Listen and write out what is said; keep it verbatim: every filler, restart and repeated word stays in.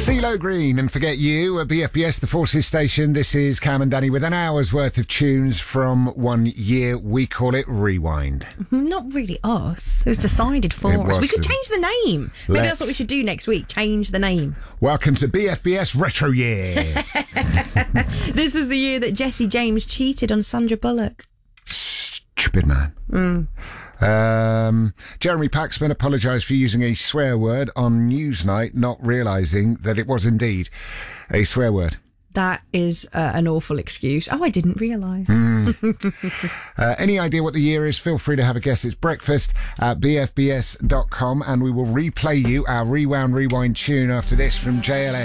CeeLo Green and Forget You at B F B S, the Forces station. This is Cam and Danny with an hour's worth of tunes from one year. We call it Rewind. Not really us. It was decided for It us. was We could the- change the name. Maybe Let's. that's what we should do next week. Change the name. Welcome to B F B S Retro Year. This was the year that Jesse James cheated on Sandra Bullock. Stupid man. Mm. Um, Jeremy Paxman apologised for using a swear word on Newsnight, not realising that it was indeed a swear word. That is uh, an awful excuse. Oh, I didn't realise. Mm. uh, any idea what the year is? Feel free to have a guess. It's breakfast at b f b s dot com, and we will replay you our Rewound Rewind tune after this from J L S.